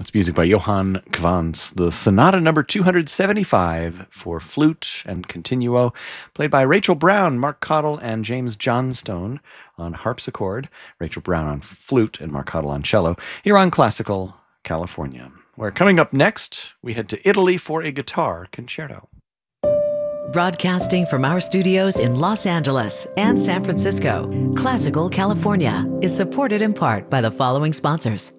That's music by Johann Quantz, the Sonata number 275 for flute and continuo, played by Rachel Brown, Mark Cottle, and James Johnstone on harpsichord, Rachel Brown on flute, and Mark Cottle on cello, here on Classical California. Where coming up next, we head to Italy for a guitar concerto. Broadcasting from our studios in Los Angeles and San Francisco, Classical California is supported in part by the following sponsors.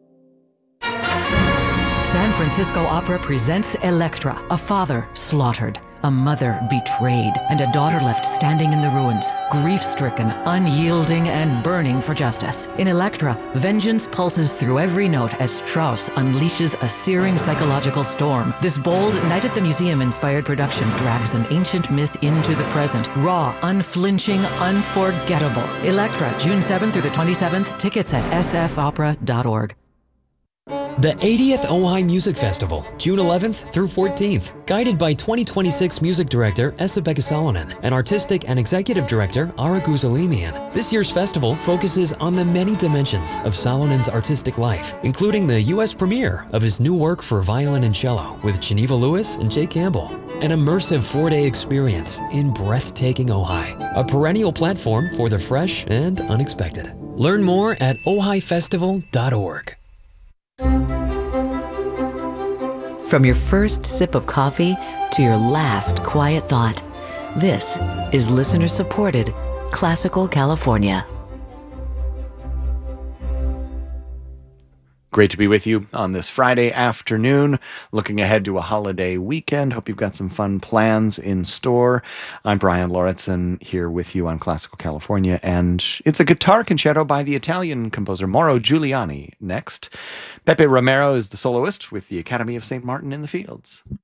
San Francisco Opera presents Elektra, a father slaughtered, a mother betrayed, and a daughter left standing in the ruins, grief-stricken, unyielding, and burning for justice. In Elektra, vengeance pulses through every note as Strauss unleashes a searing psychological storm. This bold Night at the Museum-inspired production drags an ancient myth into the present. Raw, unflinching, unforgettable. Elektra, June 7th through the 27th. Tickets at sfopera.org. The 80th Ojai Music Festival, June 11th through 14th. Guided by 2026 music director Esa-Pekka Salonen and artistic and executive director Ara Guzalimian. This year's festival focuses on the many dimensions of Salonen's artistic life, including the U.S. premiere of his new work for violin and cello with Geneva Lewis and Jay Campbell. An immersive 4-day experience in breathtaking Ojai, a perennial platform for the fresh and unexpected. Learn more at ojaifestival.org. From your first sip of coffee to your last quiet thought, this is listener-supported Classical California. Great to be with you on this Friday afternoon, looking ahead to a holiday weekend. Hope you've got some fun plans in store. I'm Brian Lauritsen here with you on Classical California, and it's a guitar concerto by the Italian composer Mauro Giuliani next. Pepe Romero is the soloist with the Academy of St. Martin in the Fields.